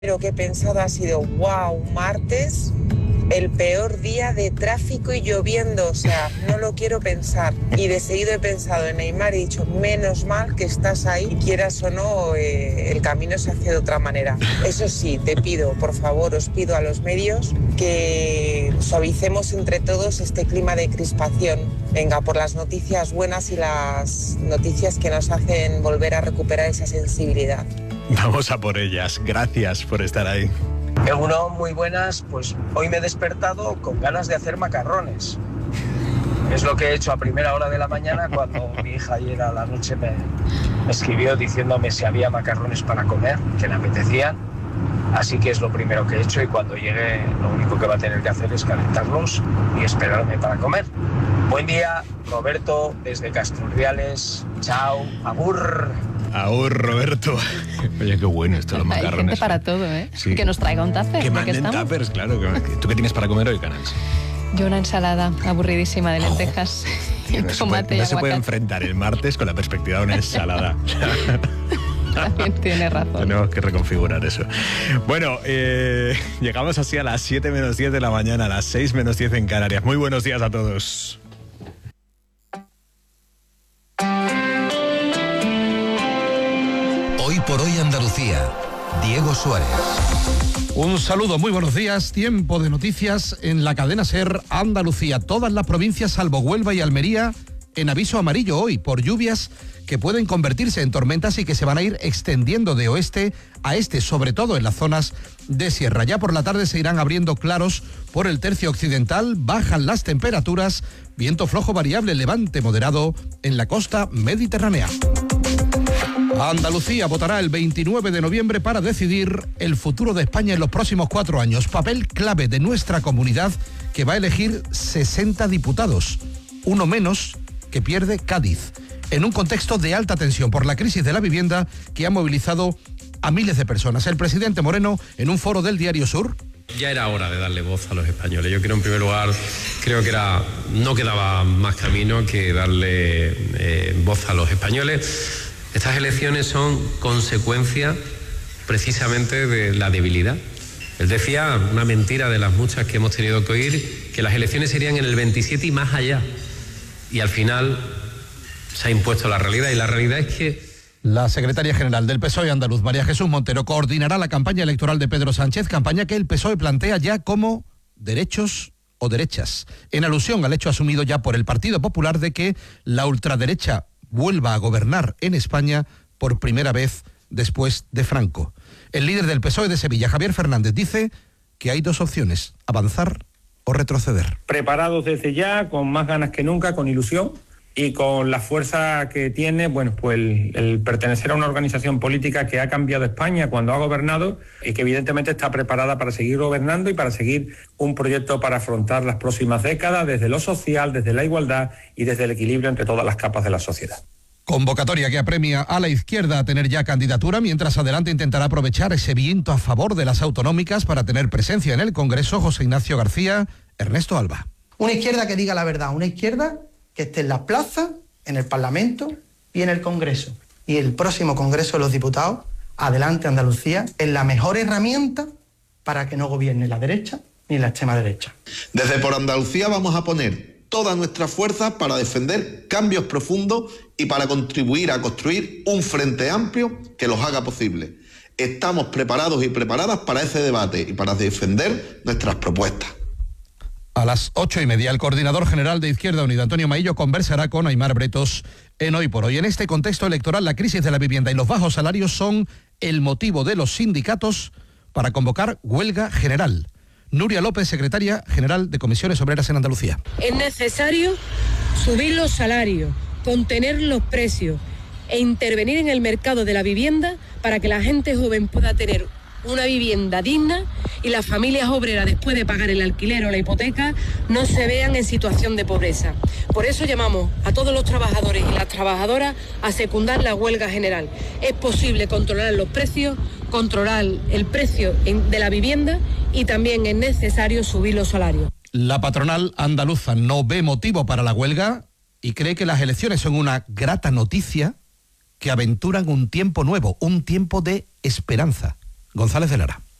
Lo que he pensado ha sido, wow, martes, el peor día de tráfico y lloviendo, o sea, no lo quiero pensar. Y de seguido he pensado en Neymar y he dicho, menos mal que estás ahí, y quieras o no, el camino se hace de otra manera. Eso sí, te pido, por favor, os pido a los medios que suavicemos entre todos este clima de crispación. Venga, por las noticias buenas y las noticias que nos hacen volver a recuperar esa sensibilidad. Vamos a por ellas. Gracias por estar ahí. Uno, muy buenas. Pues hoy me he despertado con ganas de hacer macarrones. Es lo que he hecho a primera hora de la mañana cuando mi hija ayer a la noche me escribió diciéndome si había macarrones para comer, que le apetecían. Así que es lo primero que he hecho y cuando llegue lo único que va a tener que hacer es calentarlos y esperarme para comer. Buen día, Roberto, desde Castrurdiales. Chao, agur. Agur, Roberto. Oye, qué bueno esto, los macarrones. Hay gente para todo, ¿eh? Sí. Que nos traiga un tupper. Que manden tuppers, claro. ¿Tú qué tienes para comer hoy, Canals? Yo una ensalada aburridísima de lentejas. Tío, no se puede enfrentar el martes con la perspectiva de una ensalada. También tiene razón. Tenemos que reconfigurar eso. Bueno, llegamos así a las 7 menos 10 de la mañana, a las 6 menos 10 en Canarias. Muy buenos días a todos. Hoy por hoy Andalucía, Diego Suárez. Un saludo, muy buenos días. Tiempo de noticias en la cadena SER Andalucía. Todas las provincias salvo Huelva y Almería en aviso amarillo hoy por lluvias que pueden convertirse en tormentas y que se van a ir extendiendo de oeste a este, sobre todo en las zonas de sierra. Ya por la tarde se irán abriendo claros por el tercio occidental, bajan las temperaturas, viento flojo variable, levante moderado en la costa mediterránea. Andalucía votará el 29 de noviembre para decidir el futuro de España en los próximos 4 años. Papel clave de nuestra comunidad que va a elegir 60 diputados, uno menos que pierde Cádiz, en un contexto de alta tensión por la crisis de la vivienda que ha movilizado a miles de personas. El presidente Moreno, en un foro del Diario Sur: ya era hora de darle voz a los españoles. Yo creo, en primer lugar, no quedaba más camino que darle voz a los españoles. Estas elecciones son consecuencia precisamente de la debilidad. Él decía, una mentira de las muchas que hemos tenido que oír, que las elecciones serían en el 27 y más allá. Y al final se ha impuesto la realidad, y la realidad es que... La secretaria general del PSOE andaluz, María Jesús Montero, coordinará la campaña electoral de Pedro Sánchez, campaña que el PSOE plantea ya como derechos o derechas, en alusión al hecho asumido ya por el Partido Popular de que la ultraderecha vuelva a gobernar en España por primera vez después de Franco. El líder del PSOE de Sevilla, Javier Fernández, dice que hay 2 opciones: avanzar o retroceder. Preparados desde ya, con más ganas que nunca, con ilusión y con la fuerza que tiene, bueno, pues el pertenecer a una organización política que ha cambiado España cuando ha gobernado y que evidentemente está preparada para seguir gobernando y para seguir un proyecto para afrontar las próximas décadas desde lo social, desde la igualdad y desde el equilibrio entre todas las capas de la sociedad. Convocatoria que apremia a la izquierda a tener ya candidatura, mientras adelante intentará aprovechar ese viento a favor de las autonómicas para tener presencia en el Congreso. José Ignacio García, Ernesto Alba. Una izquierda que diga la verdad, una izquierda que esté en las plazas, en el Parlamento y en el Congreso. Y el próximo Congreso de los Diputados, adelante Andalucía, es la mejor herramienta para que no gobierne la derecha ni la extrema derecha. Desde Por Andalucía vamos a poner toda nuestra fuerza para defender cambios profundos y para contribuir a construir un frente amplio que los haga posible. Estamos preparados y preparadas para ese debate y para defender nuestras propuestas. A las 8:30, el coordinador general de Izquierda Unida, Antonio Maillo, conversará con Aimar Bretos en Hoy por Hoy. En este contexto electoral, la crisis de la vivienda y los bajos salarios son el motivo de los sindicatos para convocar huelga general. Nuria López, secretaria general de Comisiones Obreras en Andalucía. Es necesario subir los salarios, contener los precios e intervenir en el mercado de la vivienda para que la gente joven pueda tener una vivienda digna y las familias obreras, después de pagar el alquiler o la hipoteca, no se vean en situación de pobreza. Por eso llamamos a todos los trabajadores y las trabajadoras a secundar la huelga general. Es posible controlar los precios, controlar el precio de la vivienda y también es necesario subir los salarios. La patronal andaluza no ve motivo para la huelga y cree que las elecciones son una grata noticia que aventuran un tiempo nuevo, un tiempo de esperanza. González de Lara.